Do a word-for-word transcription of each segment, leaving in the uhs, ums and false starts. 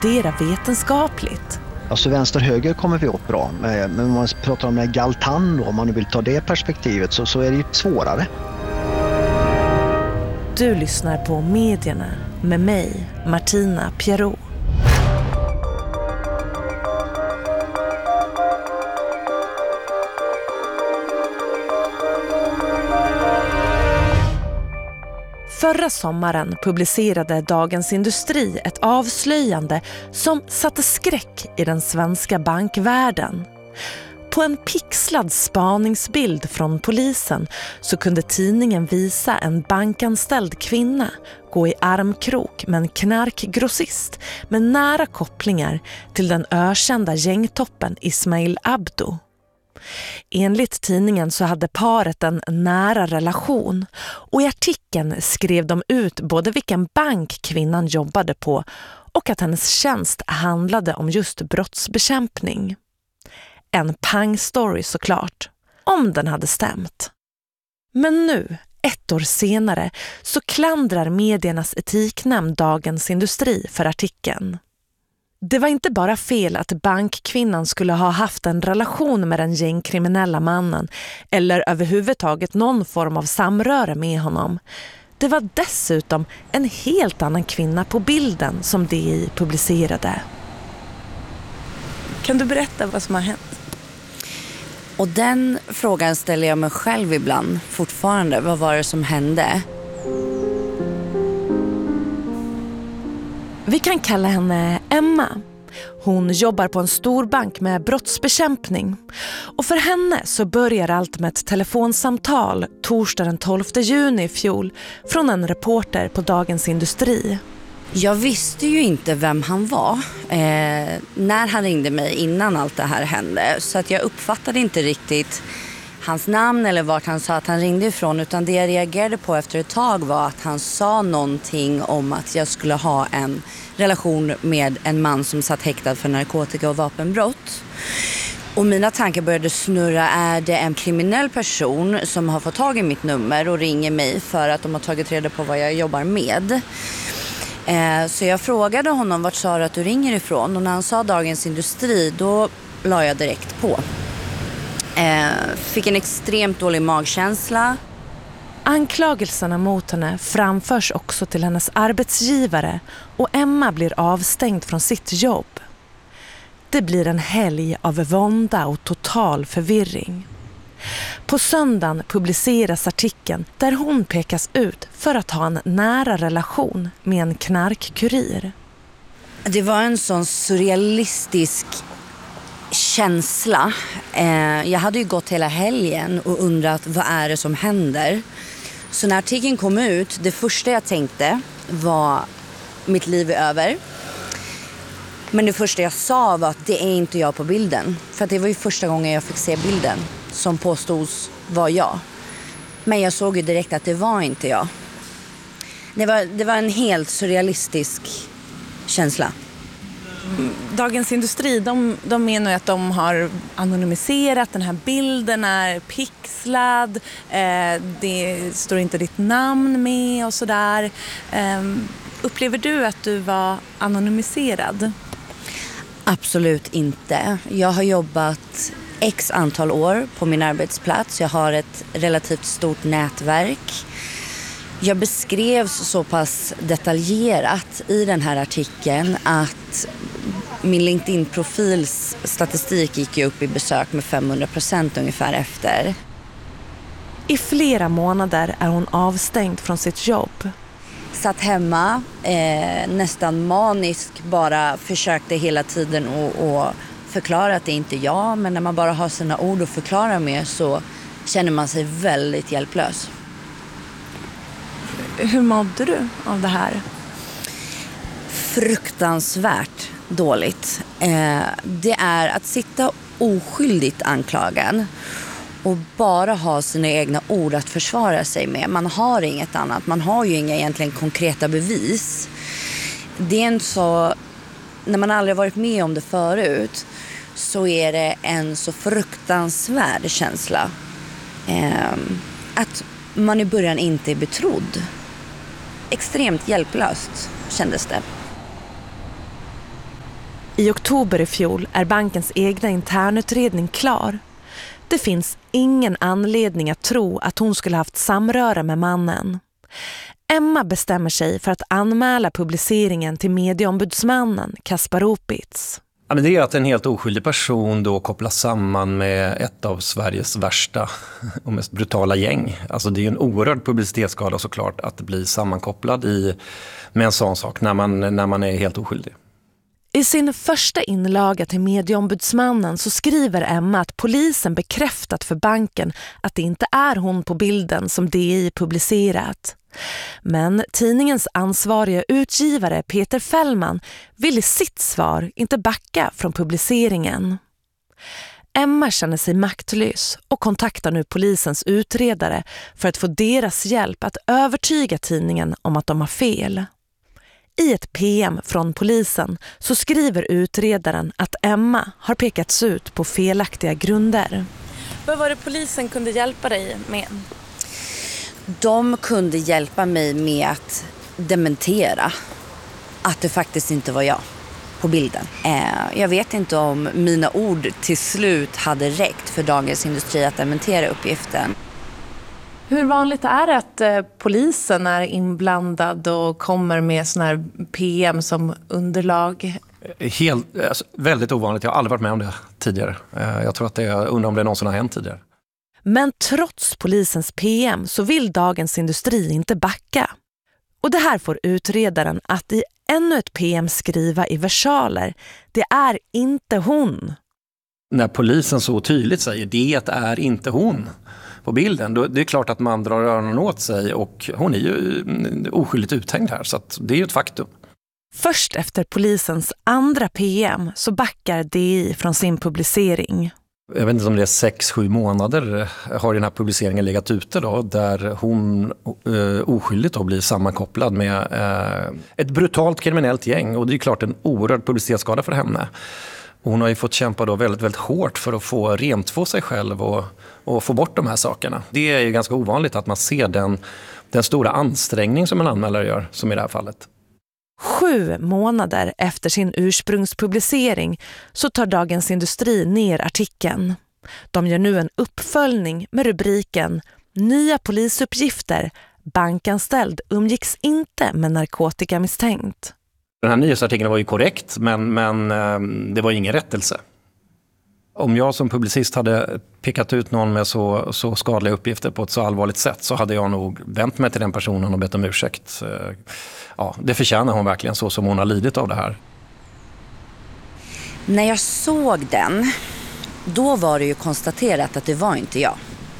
studera vetenskapligt. Alltså vänster-höger kommer vi åt bra, men om man pratar om den Galtan då, om man nu vill ta det perspektivet, så, så är det ju svårare. Du lyssnar på Medierna med mig, Martina Pierrot. Förra sommaren publicerade Dagens Industri ett avslöjande som satte skräck i den svenska bankvärlden. På en pixlad spaningsbild från polisen så kunde tidningen visa en bankanställd kvinna gå i armkrok med en knarkgrossist med nära kopplingar till den ökända gängtoppen Ismail Abdo. Enligt tidningen så hade paret en nära relation och i artikeln skrev de ut både vilken bank kvinnan jobbade på och att hennes tjänst handlade om just brottsbekämpning. En pang-story såklart, om den hade stämt. Men nu, ett år senare, så klandrar mediernas etiknämnd Dagens Industri för artikeln. Det var inte bara fel att bankkvinnan skulle ha haft en relation med den gängkriminella mannen eller överhuvudtaget någon form av samröre med honom. Det var dessutom en helt annan kvinna på bilden som D I publicerade. Kan du berätta vad som har hänt? Och den frågan ställer jag mig själv ibland fortfarande. Vad var det som hände? Vi kan kalla henne Emma. Hon jobbar på en stor bank med brottsbekämpning. Och för henne så börjar allt med ett telefonsamtal torsdag den tolfte juni i fjol från en reporter på Dagens Industri. Jag visste ju inte vem han var eh, när han ringde mig innan allt det här hände. Så att jag uppfattade inte riktigt hans namn eller vart han sa att han ringde ifrån. Utan det jag reagerade på efter ett tag var att han sa någonting om att jag skulle ha en relation med en man som satt häktad för narkotika- och vapenbrott. Och mina tankar började snurra. Är det en kriminell person som har fått tag i mitt nummer och ringer mig för att de har tagit reda på vad jag jobbar med? Eh, så jag frågade honom, vart sa du att du ringer ifrån? Och när han sa Dagens Industri, då la jag direkt på. Eh, fick en extremt dålig magkänsla. Anklagelserna mot henne framförs också till hennes arbetsgivare och Emma blir avstängd från sitt jobb. Det blir en helg av vånda och total förvirring. På söndagen publiceras artikeln där hon pekas ut för att ha en nära relation med en knarkkurir. Det var en sån surrealistisk känsla. Eh, jag hade ju gått hela helgen och undrat vad är det som händer. Så när artikeln kom ut, det första jag tänkte var mitt liv är över. Men det första jag sa var att det är inte jag på bilden. För att det var ju första gången jag fick se bilden som påstods var jag. Men jag såg ju direkt att det var inte jag. Det var, det var en helt surrealistisk känsla. Dagens Industri, de, de menar ju att de har anonymiserat, den här bilden är pixlad, eh, det står inte ditt namn med och sådär. Eh, upplever du att du var anonymiserad? Absolut inte. Jag har jobbat x antal år på min arbetsplats. Jag har ett relativt stort nätverk. Jag beskrevs så pass detaljerat i den här artikeln att min LinkedIn-profils statistik gick ju upp i besök med femhundra procent ungefär efter. I flera månader är hon avstängd från sitt jobb. Satt hemma, eh, nästan manisk, bara försökte hela tiden att förklara att det inte är jag. Men när man bara har sina ord att förklara med så känner man sig väldigt hjälplös. Hur mådde du av det här? Fruktansvärt dåligt. Eh, det är att sitta oskyldigt anklagad och bara ha sina egna ord att försvara sig med. Man har inget annat. Man har ju inga egentligen konkreta bevis. Det är en så... När man aldrig varit med om det förut så är det en så fruktansvärd känsla. Eh, att man i början inte är betrodd. Extremt hjälplöst kändes det. I oktober i fjol är bankens egna internutredning klar. Det finns ingen anledning att tro att hon skulle haft samröre med mannen. Emma bestämmer sig för att anmäla publiceringen till medieombudsmannen Kaspar Opitz. Ja, men det är att en helt oskyldig person då kopplas samman med ett av Sveriges värsta och mest brutala gäng. Alltså det är ju en oerhörd publicitetsskada såklart att bli sammankopplad i, med en sån sak när man, när man är helt oskyldig. I sin första inlaga till medieombudsmannen så skriver Emma att polisen bekräftat för banken att det inte är hon på bilden som D I publicerat. Men tidningens ansvariga utgivare Peter Fällman vill i sitt svar inte backa från publiceringen. Emma känner sig maktlös och kontaktar nu polisens utredare för att få deras hjälp att övertyga tidningen om att de har fel. I ett P M från polisen så skriver utredaren att Emma har pekats ut på felaktiga grunder. Vad var det polisen kunde hjälpa dig med? De kunde hjälpa mig med att dementera att det faktiskt inte var jag på bilden. Jag vet inte om mina ord till slut hade räckt för Dagens Industri att dementera uppgiften. Hur vanligt är det att eh, polisen är inblandad och kommer med sån här P M som underlag? Helt, alltså, väldigt ovanligt. Jag har aldrig varit med om det tidigare. Jag tror att det, jag undrar om det någonsin har hänt tidigare. Men trots polisens P M så vill Dagens Industri inte backa. Och det här får utredaren att i ännu ett P M skriva i versaler: det är inte hon. När polisen så tydligt säger det är inte hon på bilden, då det är klart att man drar öronen åt sig, och hon är ju oskyldigt uthängd här, så att det är ju ett faktum. Först efter polisens andra P M så backar D I från sin publicering. Jag vet inte om det är sex, sju månader har den här publiceringen legat ute då, där hon eh, oskyldigt då blir sammankopplad med eh, ett brutalt kriminellt gäng, och det är klart en oerhörd publicitetsskada för henne. Hon har ju fått kämpa då väldigt, väldigt hårt för att få rent för sig själv och, och få bort de här sakerna. Det är ju ganska ovanligt att man ser den, den stora ansträngning som en anmälare gör, som i det här fallet. Sju månader efter sin ursprungspublicering så tar Dagens Industri ner artikeln. De gör nu en uppföljning med rubriken "Nya polisuppgifter. Bankanställd umgicks inte med narkotikamisstänkt". Den här nyhetsartikeln var ju korrekt, men, men det var ingen rättelse. Om jag som publicist hade pekat ut någon med så, så skadliga uppgifter på ett så allvarligt sätt, så hade jag nog vänt mig till den personen och bett om ursäkt. Ja, det förtjänar hon verkligen, så som hon har lidit av det här. När jag såg den, då var det ju konstaterat att det var inte jag.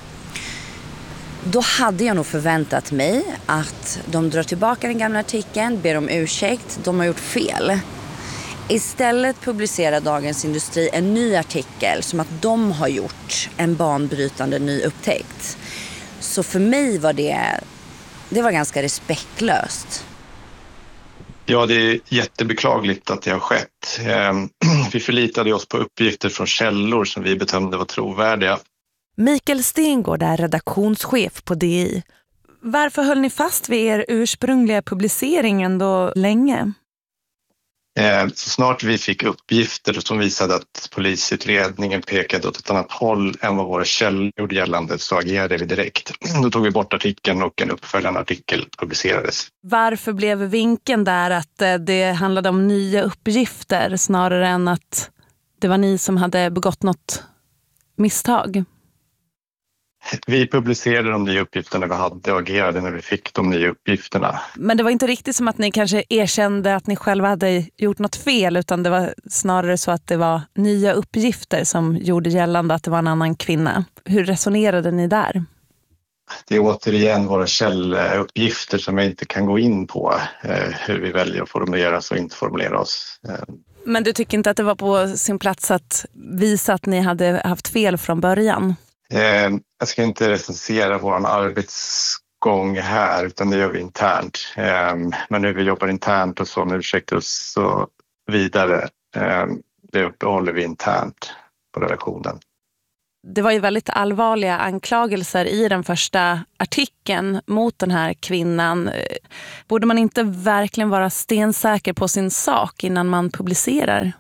Då hade jag nog förväntat mig att de drar tillbaka den gamla artikeln, ber om ursäkt, de har gjort fel. Istället publicerar Dagens Industri en ny artikel som att de har gjort en banbrytande ny upptäckt. Så för mig var det, det var ganska respektlöst. Ja, det är jättebeklagligt att det har skett. Vi förlitade oss på uppgifter från källor som vi bedömde var trovärdiga. Mikael Stengård är redaktionschef på D I. Varför höll ni fast vid er ursprungliga publicering ändå länge? Så snart vi fick uppgifter som visade att polisutredningen pekade åt ett annat håll än vad våra källor gjorde gällande, så agerade vi direkt. Då tog vi bort artikeln och en uppföljande artikel publicerades. Varför blev vinkeln där att det handlade om nya uppgifter snarare än att det var ni som hade begått något misstag? Vi publicerade de nya uppgifterna vi hade och agerade när vi fick de nya uppgifterna. Men det var inte riktigt som att ni kanske erkände att ni själva hade gjort något fel, utan det var snarare så att det var nya uppgifter som gjorde gällande att det var en annan kvinna. Hur resonerade ni där? Det är återigen våra källuppgifter som jag inte kan gå in på, hur vi väljer att formulera oss och inte formulera oss. Men du tycker inte att det var på sin plats att visa att ni hade haft fel från början? Jag ska inte recensera vår arbetsgång här, utan det gör vi internt. Men nu vi jobbar internt och så, med ursäkt och så vidare, det uppehåller vi internt på redaktionen. Det var ju väldigt allvarliga anklagelser i den första artikeln mot den här kvinnan. Borde man inte verkligen vara stensäker på sin sak innan man publicerar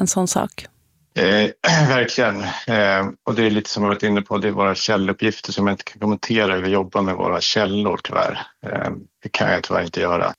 en sån sak? Eh, verkligen. Eh, och det är lite som jag varit inne på, det är våra källuppgifter som jag inte kan kommentera. Vi jobbar med våra källor tyvärr. Eh, det kan jag tyvärr inte göra.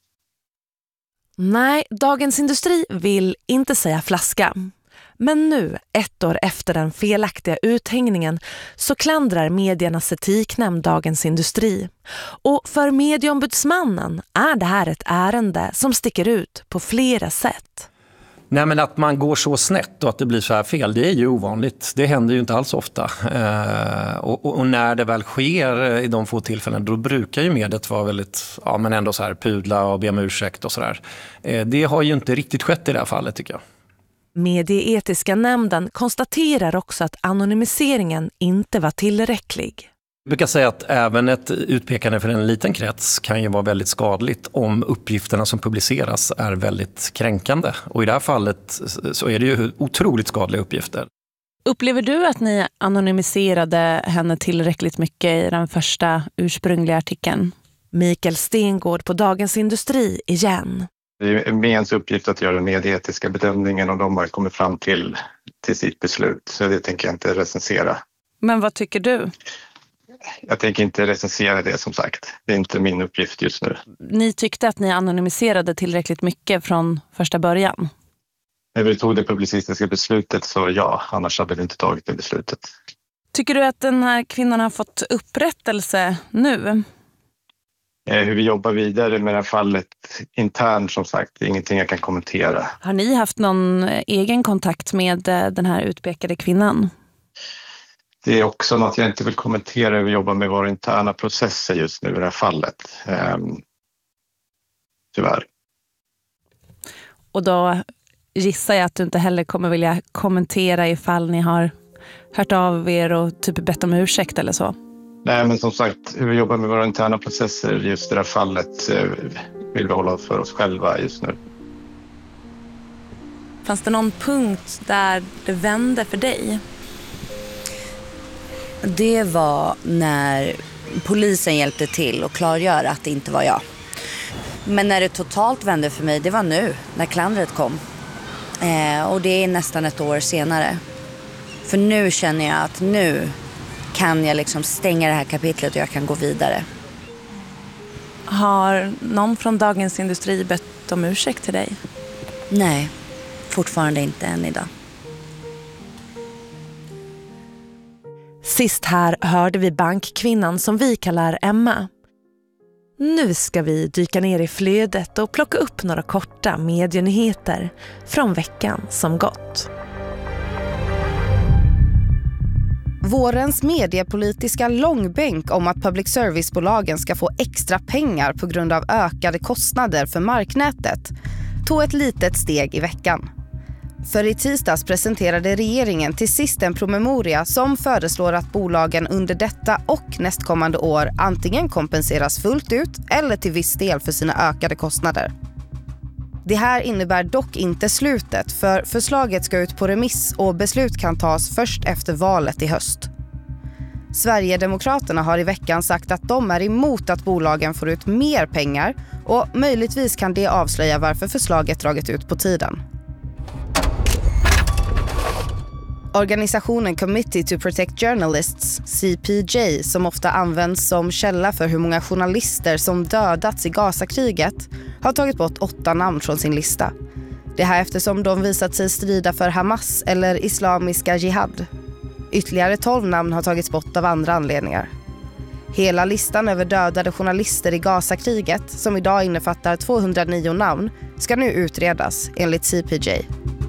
Nej, Dagens Industri vill inte säga flaska. Men nu, ett år efter den felaktiga uthängningen, så klandrar mediernas etiknämnd Dagens Industri. Och för medieombudsmannen är det här ett ärende som sticker ut på flera sätt. Nej, men att man går så snett och att det blir så här fel, det är ju ovanligt. Det händer ju inte alls ofta. Eh, och, och, och när det väl sker i de få tillfällen, då brukar ju mediet vara väldigt, ja men ändå så här pudla och be om ursäkt och sådär. Eh, det har ju inte riktigt skett i det här fallet tycker jag. Medieetiska nämnden konstaterar också att anonymiseringen inte var tillräcklig. Jag brukar säga att även ett utpekande för en liten krets kan ju vara väldigt skadligt om uppgifterna som publiceras är väldigt kränkande. Och i det här fallet så är det ju otroligt skadliga uppgifter. Upplever du att ni anonymiserade henne tillräckligt mycket i den första ursprungliga artikeln? Mikael Stengård på Dagens Industri igen. Det är mediernas uppgift att göra den medieetiska bedömningen och de har kommit fram till, till sitt beslut. Så det tänker jag inte recensera. Men vad tycker du? Jag tänker inte recensera det som sagt. Det är inte min uppgift just nu. Ni tyckte att ni anonymiserade tillräckligt mycket från första början? När vi tog det publicistiska beslutet så ja, annars hade vi inte tagit det beslutet. Tycker du att den här kvinnan har fått upprättelse nu? Hur vi jobbar vidare med det här fallet internt som sagt, det är ingenting jag kan kommentera. Har ni haft någon egen kontakt med den här utpekade kvinnan? Det är också något jag inte vill kommentera hur vi jobbar med våra interna processer just nu i det här fallet. Ehm, tyvärr. Och då gissar jag att du inte heller kommer vilja kommentera ifall ni har hört av er och typ bett om ursäkt eller så? Nej, men som sagt, hur vi jobbar med våra interna processer just i det här fallet vill vi hålla för oss själva just nu. Fanns det någon punkt där det vände för dig? Det var när polisen hjälpte till och klargöra att det inte var jag. Men när det totalt vände för mig, det var nu, när klandret kom. Eh, och det är nästan ett år senare. För nu känner jag att nu kan jag liksom stänga det här kapitlet och jag kan gå vidare. Har någon från Dagens Industri bett om ursäkt till dig? Nej, fortfarande inte än idag. Sist här hörde vi bankkvinnan som vi kallar Emma. Nu ska vi dyka ner i flödet och plocka upp några korta medienyheter från veckan som gått. Vårens mediepolitiska långbänk om att public servicebolagen ska få extra pengar på grund av ökade kostnader för marknätet tog ett litet steg i veckan. För i tisdags presenterade regeringen till sist en promemoria som föreslår att bolagen under detta och nästkommande år antingen kompenseras fullt ut eller till viss del för sina ökade kostnader. Det här innebär dock inte slutet, för förslaget ska ut på remiss och beslut kan tas först efter valet i höst. Sverigedemokraterna har i veckan sagt att de är emot att bolagen får ut mer pengar och möjligtvis kan det avslöja varför förslaget dragit ut på tiden. Organisationen Committee to Protect Journalists, C P J, som ofta används som källa för hur många journalister som dödats i Gazakriget, har tagit bort åtta namn från sin lista. Det här eftersom de visat sig strida för Hamas eller Islamiska Jihad. Ytterligare tolv namn har tagits bort av andra anledningar. Hela listan över dödade journalister i Gazakriget, som idag innefattar tvåhundranio namn, ska nu utredas enligt C P J.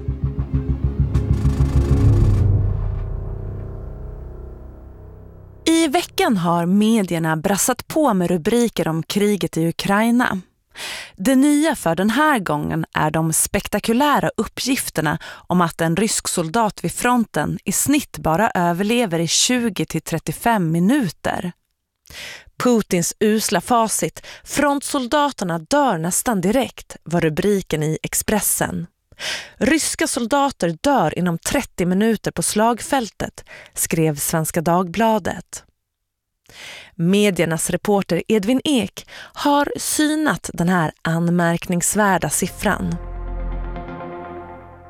I veckan har medierna brassat på med rubriker om kriget i Ukraina. Det nya för den här gången är de spektakulära uppgifterna om att en rysk soldat vid fronten i snitt bara överlever i tjugo till trettiofem minuter. Putins usla facit, frontsoldaterna dör nästan direkt, var rubriken i Expressen. Ryska soldater dör inom trettio minuter på slagfältet, skrev Svenska Dagbladet. Mediernas reporter Edvin Ek har synat den här anmärkningsvärda siffran.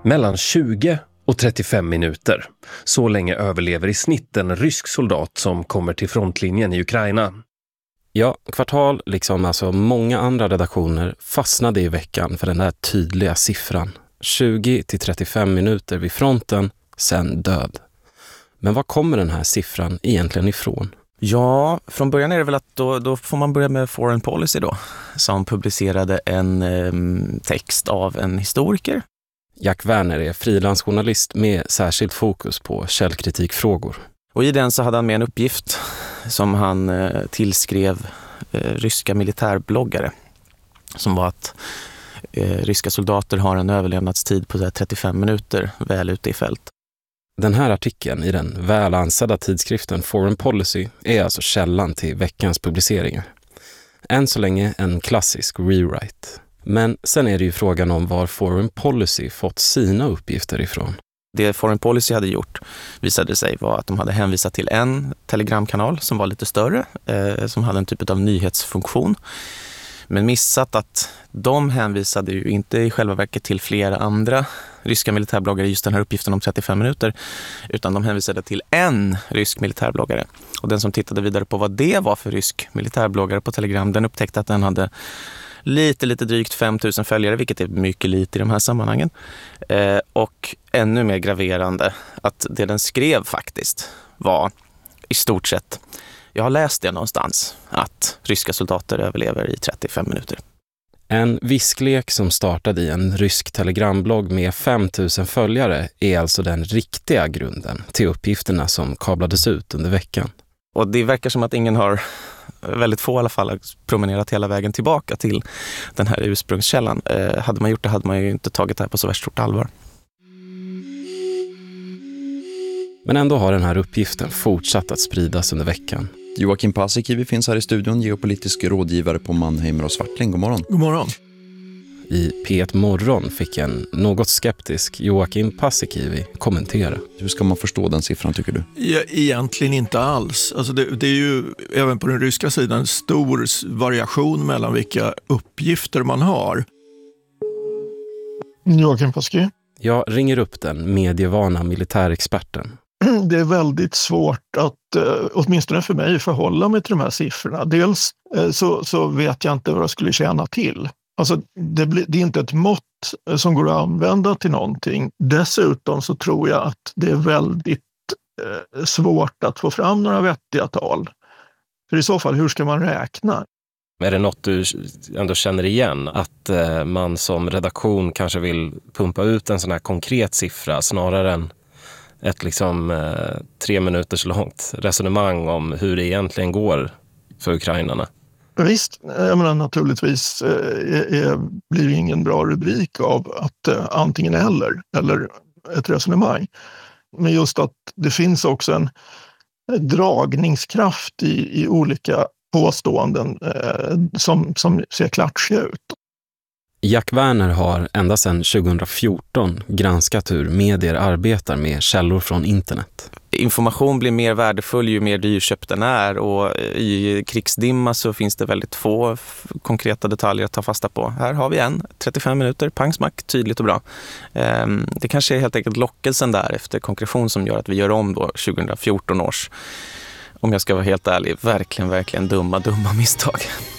Mellan tjugo och trettiofem minuter. Så länge överlever i snitt en rysk soldat som kommer till frontlinjen i Ukraina. Ja, Kvartal, liksom alltså många andra redaktioner, fastnade i veckan för den där tydliga siffran. tjugo till trettiofem minuter vid fronten, sen död. Men var kommer den här siffran egentligen ifrån? Ja, från början är det väl att då, då får man börja med Foreign Policy då, som publicerade en eh, text av en historiker. Jack Werner är frilansjournalist med särskilt fokus på källkritikfrågor. Och i den så hade han med en uppgift som han eh, tillskrev eh, ryska militärbloggare, som var att eh, ryska soldater har en överlevnadstid på trettiofem minuter väl ute i fält. Den här artikeln i den väl ansedda tidskriften Foreign Policy är alltså källan till veckans publiceringar. Än så länge en klassisk rewrite. Men sen är det ju frågan om var Foreign Policy fått sina uppgifter ifrån. Det Foreign Policy hade gjort visade sig var att de hade hänvisat till en telegramkanal som var lite större, eh, som hade en typ av nyhetsfunktion. Men missat att de hänvisade ju inte i själva verket till flera andra ryska militärbloggare just den här uppgiften om trettiofem minuter, utan de hänvisade till en rysk militärbloggare. Och den som tittade vidare på vad det var för rysk militärbloggare på Telegram, den upptäckte att den hade lite, lite drygt fem tusen följare, vilket är mycket lite i de här sammanhangen. Eh, och ännu mer graverande att det den skrev faktiskt var i stort sett, jag har läst det någonstans, att ryska soldater överlever i trettiofem minuter. En visklek som startade i en rysk telegramblogg med fem tusen följare är alltså den riktiga grunden till uppgifterna som kablades ut under veckan. Och det verkar som att ingen har, väldigt få i alla fall, promenerat hela vägen tillbaka till den här ursprungskällan. Eh, hade man gjort det hade man ju inte tagit det här på så värst stort allvar. Men ändå har den här uppgiften fortsatt att spridas under veckan. Joakim Paasikivi finns här i studion, geopolitisk rådgivare på Mannheimer och Swartling. God morgon. God morgon. I P ett Morgon fick en något skeptisk Joakim Paasikivi kommentera. Hur ska man förstå den siffran tycker du? Ja, egentligen inte alls. Alltså det, det är ju även på den ryska sidan en stor variation mellan vilka uppgifter man har. Joakim Paasikivi. Jag ringer upp den medievana militärexperten. Det är väldigt svårt att, åtminstone för mig, förhålla mig till de här siffrorna. Dels så, så vet jag inte vad jag skulle tjäna till. Alltså det, blir, det är inte ett mått som går att använda till någonting. Dessutom så tror jag att det är väldigt eh, svårt att få fram några vettiga tal. För i så fall, hur ska man räkna? Är det något du ändå känner igen? Att eh, man som redaktion kanske vill pumpa ut en sån här konkret siffra snarare än ett liksom eh, tre minuters långt resonemang om hur det egentligen går för ukrainarna? Visst, jag menar naturligtvis eh, är, blir det ingen bra rubrik av att eh, antingen eller, eller ett resonemang. Men just att det finns också en dragningskraft i, i olika påståenden eh, som, som ser klatschiga ut. Jack Werner har ända sedan tjugohundrafjorton granskat hur medier arbetar med källor från internet. Information blir mer värdefull ju mer dyrköpt den är, och i krigsdimma så finns det väldigt få konkreta detaljer att ta fasta på. Här har vi en, trettiofem minuter, pangsmack, tydligt och bra. Det kanske är helt enkelt lockelsen där efter konkretion som gör att vi gör om då tjugohundrafjorton års, om jag ska vara helt ärlig, verkligen, verkligen dumma, dumma misstag.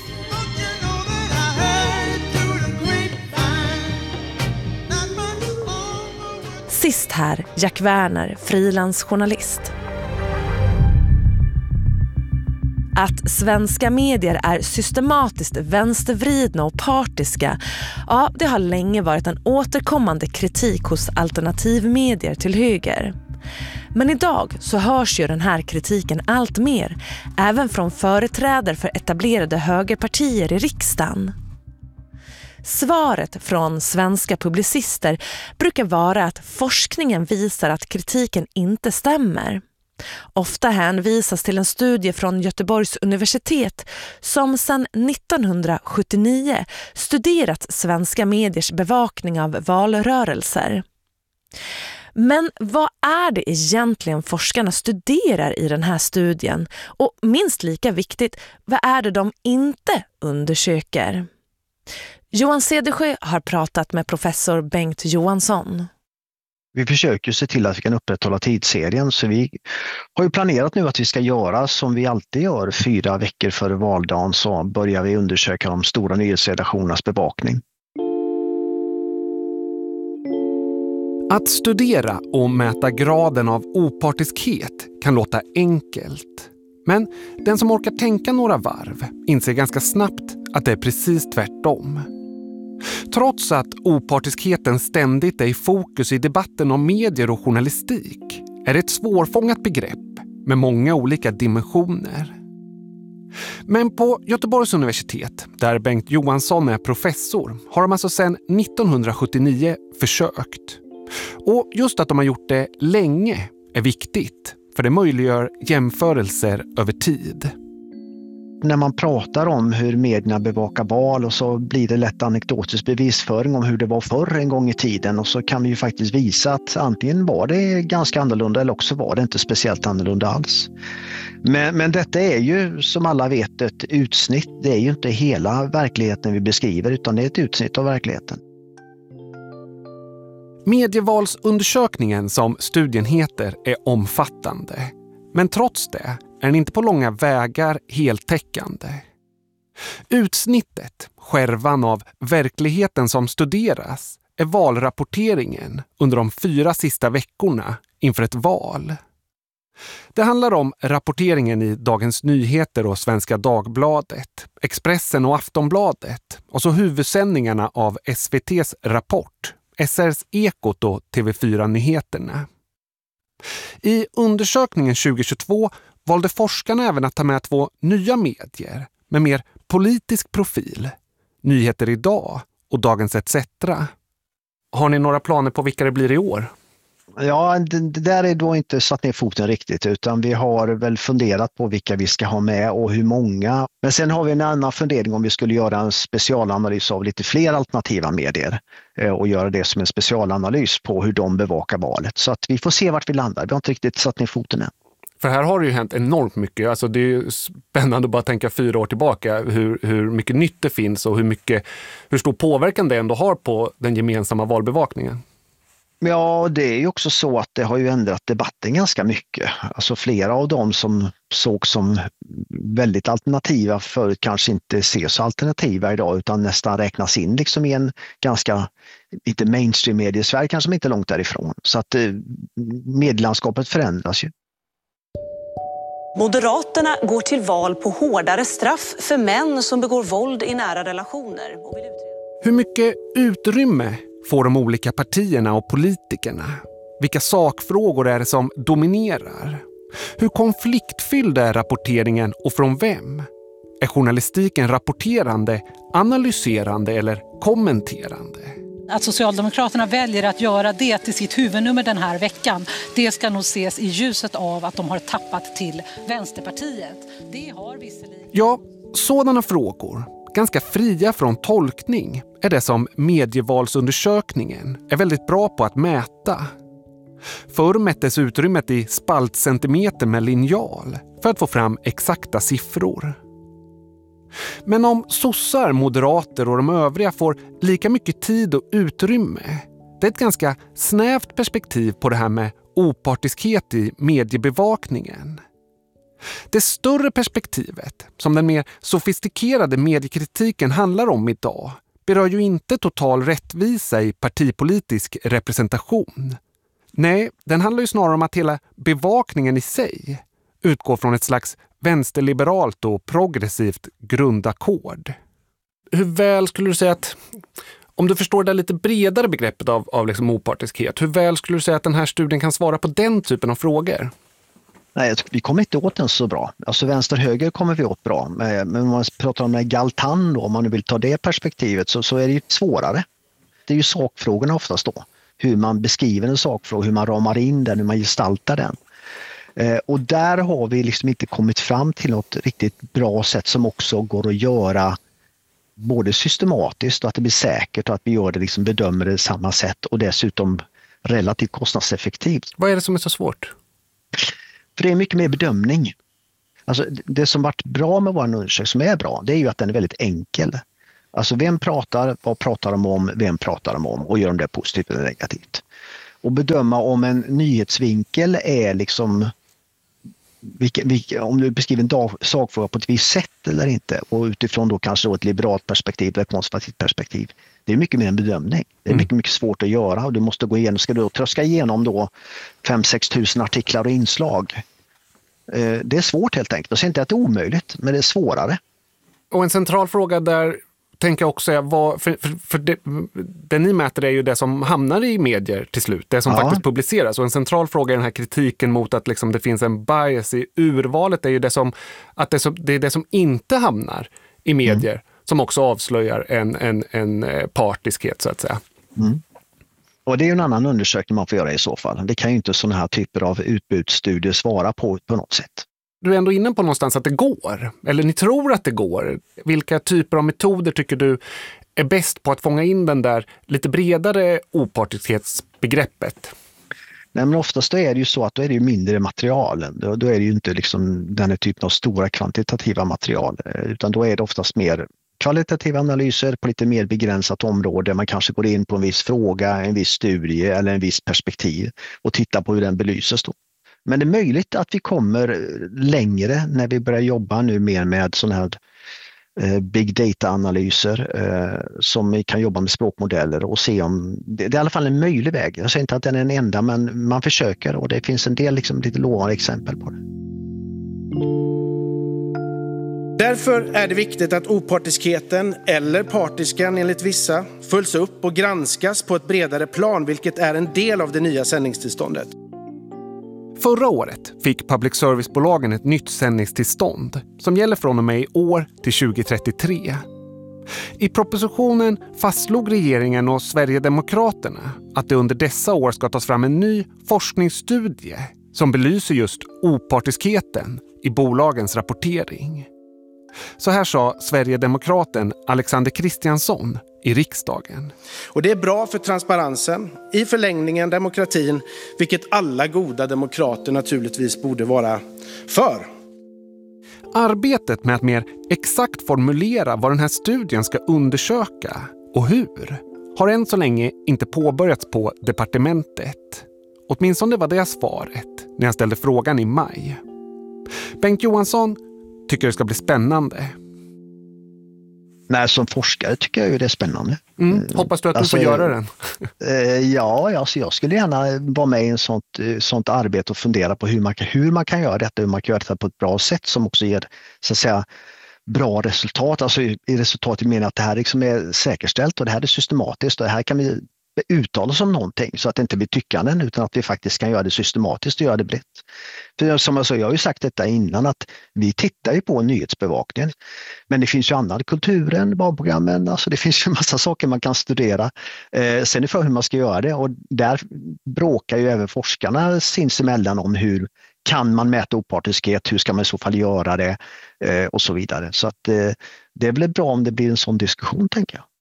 Sist här, Jack Werner, frilansjournalist. Att svenska medier är systematiskt vänstervridna och partiska, ja, det har länge varit en återkommande kritik hos alternativmedier till höger. Men idag så hörs ju den här kritiken allt mer, även från företrädare för etablerade högerpartier i riksdagen. Svaret från svenska publicister brukar vara att forskningen visar att kritiken inte stämmer. Ofta hänvisas till en studie från Göteborgs universitet som sedan nittonhundrasjuttionio studerat svenska mediers bevakning av valrörelser. Men vad är det egentligen forskarna studerar i den här studien? Och minst lika viktigt, vad är det de inte undersöker? Johan Cedersjö har pratat med professor Bengt Johansson. Vi försöker se till att vi kan upprätthålla tidsserien, så vi har ju planerat nu att vi ska göra som vi alltid gör. Fyra veckor före valdagen så börjar vi undersöka de stora nyhetsredaktionernas bevakning. Att studera och mäta graden av opartiskhet kan låta enkelt. Men den som orkar tänka några varv inser ganska snabbt att det är precis tvärtom. Trots att opartiskheten ständigt är i fokus i debatten om medier och journalistik är det ett svårfångat begrepp med många olika dimensioner. Men på Göteborgs universitet, där Bengt Johansson är professor, har de alltså sedan nittonhundrasjuttionio försökt. Och just att de har gjort det länge är viktigt, för det möjliggör jämförelser över tid. När man pratar om hur medierna bevakar val och så blir det lätt anekdotisk bevisföring om hur det var förr en gång i tiden, och så kan vi ju faktiskt visa att antingen var det ganska annorlunda eller också var det inte speciellt annorlunda alls. Men, men detta är ju som alla vet ett utsnitt, det är ju inte hela verkligheten vi beskriver utan det är ett utsnitt av verkligheten. Medievalsundersökningen som studien heter är omfattande, men trots det är den inte på långa vägar heltäckande. Utsnittet, skärvan av verkligheten som studeras, är valrapporteringen under de fyra sista veckorna inför ett val. Det handlar om rapporteringen i Dagens Nyheter och Svenska Dagbladet, Expressen och Aftonbladet och så huvudsändningarna av S V T:s Rapport, S R:s Ekot och T V fyra-nyheterna. I undersökningen tjugohundratjugotvå valde forskarna även att ta med två nya medier med mer politisk profil, Nyheter idag och Dagens et cetera. Har ni några planer på vilka det blir i år? Ja, det, det där är då inte satt ner foten riktigt, utan vi har väl funderat på vilka vi ska ha med och hur många. Men sen har vi en annan fundering om vi skulle göra en specialanalys av lite fler alternativa medier eh, och göra det som en specialanalys på hur de bevakar valet. Så att vi får se vart vi landar. Vi har inte riktigt satt ner foten än. För här har det ju hänt enormt mycket. Alltså det är ju spännande att bara tänka fyra år tillbaka hur, hur mycket nytt det finns och hur, mycket, hur stor påverkan det ändå har på den gemensamma valbevakningen. Ja, det är ju också så att det har ju ändrat debatten ganska mycket. Alltså flera av dem som såg som väldigt alternativa förut kanske inte ses så alternativa idag utan nästan räknas in liksom i en ganska, inte mainstream-mediesfär kanske inte långt därifrån. Så att medielandskapet förändras ju. Moderaterna går till val på hårdare straff för män som begår våld i nära relationer. Hur mycket utrymme får de olika partierna och politikerna? Vilka sakfrågor är det som dominerar? Hur konfliktfylld är rapporteringen och från vem? Är journalistiken rapporterande, analyserande eller kommenterande? Att Socialdemokraterna väljer att göra det till sitt huvudnummer den här veckan, det ska nog ses i ljuset av att de har tappat till Vänsterpartiet. Det har visserligen... Ja, sådana frågor, ganska fria från tolkning, är det som medievalsundersökningen är väldigt bra på att mäta. Förr mättes utrymmet i spaltcentimeter med linjal för att få fram exakta siffror. Men om sossar, moderater och de övriga får lika mycket tid och utrymme, det är ett ganska snävt perspektiv på det här med opartiskhet i mediebevakningen. Det större perspektivet, som den mer sofistikerade mediekritiken handlar om idag, berör ju inte total rättvisa i partipolitisk representation. Nej, den handlar ju snarare om att hela bevakningen i sig utgår från ett slags vänsterliberalt och progressivt grundackord. Hur väl skulle du säga att, om du förstår det lite bredare begreppet av, av liksom opartiskhet, hur väl skulle du säga att den här studien kan svara på den typen av frågor? Nej, vi kommer inte åt den så bra. Alltså vänster-höger kommer vi åt bra. Men om man pratar om Galtan då, om man nu vill ta det perspektivet, så, så är det ju svårare. Det är ju sakfrågorna oftast då. Hur man beskriver en sakfråga, hur man ramar in den, hur man gestaltar den. Eh, och där har vi liksom inte kommit fram till något riktigt bra sätt som också går att göra både systematiskt och att det blir säkert och att vi gör det, liksom bedömer det samma sätt och dessutom relativt kostnadseffektivt. Vad är det som är så svårt? För det är mycket mer bedömning. Alltså det som varit bra med vår undersökning, som är bra, det är ju att den är väldigt enkel. Alltså vem pratar, vad pratar de om, vem pratar de om och gör de det positivt eller negativt. och bedöma om en nyhetsvinkel är liksom vilka, vilka, om du beskriver en dag, sakfråga på ett visst sätt eller inte, och utifrån då kanske då ett liberalt perspektiv eller ett konservativt perspektiv. Det är mycket mer en bedömning. Det är mycket, mycket svårt att göra och du måste gå igenom, ska du då tröska igenom då fem till sex tusen artiklar och inslag. Eh, det är svårt helt enkelt. Jag säger inte att det är omöjligt, men det är svårare. Och en central fråga där tänker jag också är, vad, för, för, för det, det ni mäter är ju det som hamnar i medier till slut, det som ja. faktiskt publiceras. Och en central fråga är den här kritiken mot att liksom det finns en bias i urvalet, är ju det som, att det, som, det är det som inte hamnar i medier mm. som också avslöjar en, en, en partiskhet så att säga. Mm. Och det är ju en annan undersökning man får göra i så fall. Det kan ju inte sådana här typer av utbudsstudier svara på på något sätt. Du är ändå inne på någonstans att det går, eller ni tror att det går. Vilka typer av metoder tycker du är bäst på att fånga in den där lite bredare opartiskhetsbegreppet? Nej, men oftast är det ju så att då är det ju mindre material. Då, då är det ju inte liksom den här typen av stora kvantitativa material, utan då är det oftast mer kvalitativa analyser på lite mer begränsat område. Man kanske går in på en viss fråga, en viss studie eller en viss perspektiv och tittar på hur den belyses då. Men det är möjligt att vi kommer längre när vi börjar jobba nu mer med sådana här eh, big data-analyser eh, som vi kan jobba med språkmodeller och se om det, det är i alla fall en möjlig väg. Jag säger inte att den är den enda, men man försöker och det finns en del liksom, lite lovande exempel på det. Därför är det viktigt att opartiskheten, eller partiskan enligt vissa, följs upp och granskas på ett bredare plan, vilket är en del av det nya sändningstillståndet. Förra året fick public service-bolagen ett nytt sändningstillstånd som gäller från och med i år till tjugo trettiotre. I propositionen fastslog regeringen och Sverigedemokraterna att det under dessa år ska tas fram en ny forskningsstudie som belyser just opartiskheten i bolagens rapportering. Så här sa Sverigedemokraten Alexander Kristiansson i riksdagen. Och det är bra för transparensen, i förlängningen demokratin, vilket alla goda demokrater naturligtvis borde vara för. Arbetet med att mer exakt formulera vad den här studien ska undersöka och hur har än så länge inte påbörjats på departementet. Åtminstone var det svaret när jag ställde frågan i maj. Bengt Johansson tycker det ska bli spännande. Nej, som forskare tycker jag ju det är spännande. Mm. Hoppas du att alltså, du får göra den? ja, alltså jag skulle gärna vara med i en sånt, sånt arbete och fundera på hur man, kan, hur man kan göra detta, hur man kan göra detta på ett bra sätt som också ger så att säga, bra resultat. Alltså i resultat i meningen att det här liksom är säkerställt och det här är systematiskt och det här kan vi uttala oss om någonting så att det inte blir tyckanden utan att vi faktiskt kan göra det systematiskt och göra det brett. För som jag sa, jag har ju sagt detta innan att vi tittar ju på nyhetsbevakningen men det finns ju annan kulturen, barnprogrammen, alltså det finns ju en massa saker man kan studera. Eh, sen är det för hur man ska göra det och där bråkar ju även forskarna sinsemellan om hur kan man mäta opartiskhet, hur ska man i så fall göra det eh, och så vidare. Så att eh, det är väl bra om det blir en sån diskussion tänker jag.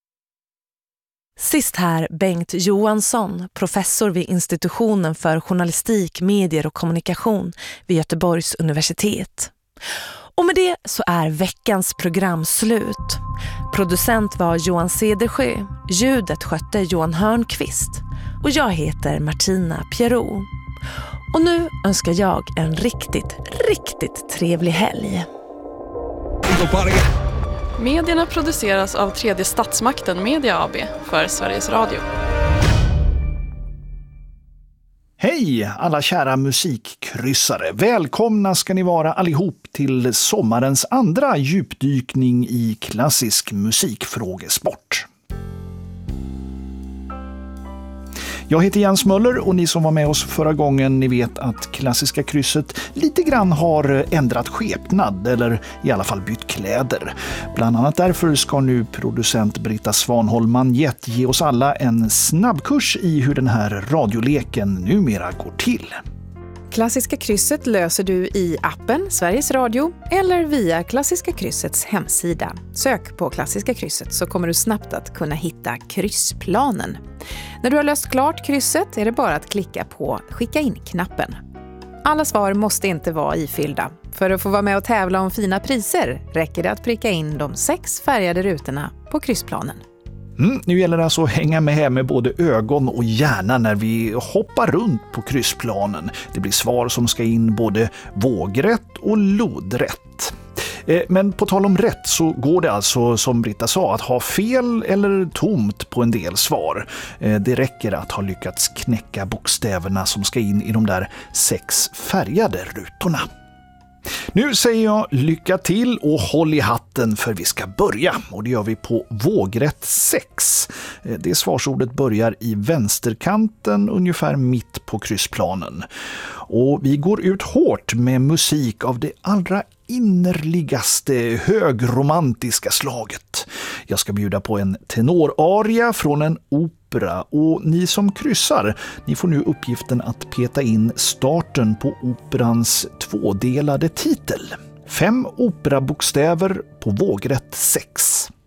Sist här Bengt Johansson, professor vid institutionen för journalistik, medier och kommunikation vid Göteborgs universitet. Och med det så är veckans program slut. Producent var Johan Cedersjö, ljudet skötte Johan Hörnqvist och jag heter Martina Pierrot. Och nu önskar jag en riktigt, riktigt trevlig helg. Medierna produceras av Tredje Statsmakten Media A B för Sveriges Radio. Hej alla kära musikkryssare. Välkomna ska ni vara allihop till sommarens andra djupdykning i klassisk musikfrågesport. Jag heter Jens Möller och ni som var med oss förra gången, ni vet att Klassiska krysset lite grann har ändrat skepnad eller i alla fall bytt kläder. Bland annat därför ska nu producent Britta Svanholm Manjet ge oss alla en snabbkurs i hur den här radioleken numera går till. Klassiska krysset löser du i appen Sveriges Radio eller via Klassiska kryssets hemsida. Sök på Klassiska krysset så kommer du snabbt att kunna hitta kryssplanen. När du har löst klart krysset är det bara att klicka på skicka in-knappen. Alla svar måste inte vara ifyllda. För att få vara med och tävla om fina priser räcker det att pricka in de sex färgade rutorna på kryssplanen. Mm, nu gäller det alltså att hänga med med både ögon och hjärna när vi hoppar runt på kryssplanen. Det blir svar som ska in både vågrätt och lodrätt. Men på tal om rätt så går det alltså, som Britta sa, att ha fel eller tomt på en del svar. Det räcker att ha lyckats knäcka bokstäverna som ska in i de där sex färgade rutorna. Nu säger jag lycka till och håll i hatten för vi ska börja. Och det gör vi på vågrätt sex. Det svarsordet börjar i vänsterkanten ungefär mitt på kryssplanen. Och vi går ut hårt med musik av det allra innerligaste högromantiska slaget. Jag ska bjuda på en tenoraria från en opera och ni som kryssar, ni får nu uppgiften att peta in starten på operans tvådelade titel. Fem operabokstäver på vågrätt sex.